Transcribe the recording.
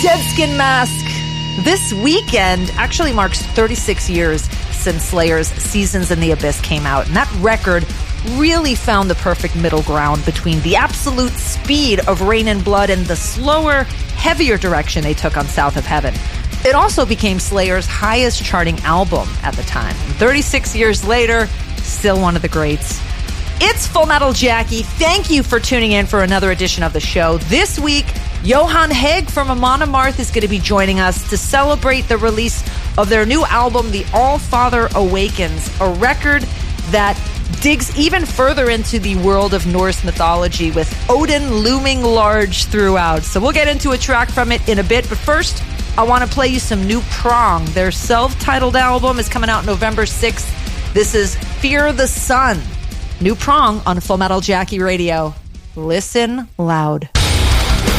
Dead Skin Mask. This weekend actually marks 36 years since Slayer's Seasons in the Abyss came out, and that record really found the perfect middle ground between the absolute speed of Rain and Blood and the slower, heavier direction they took on South of Heaven. It also became Slayer's highest charting album at the time. And 36 years later, still one of the greats. It's Full Metal Jackie. Thank you for tuning in for another edition of the show. This week, Johan Haeg from Amon Amarth is going to be joining us to celebrate the release of their new album, The All-Father Awakens, a record that digs even further into the world of Norse mythology with Odin looming large throughout. So we'll get into a track from it in a bit, but first, I want to play you some New Prong. Their self-titled album is coming out November 6th. This is Fear the Sun. New Prong on Full Metal Jackie Radio. Listen loud.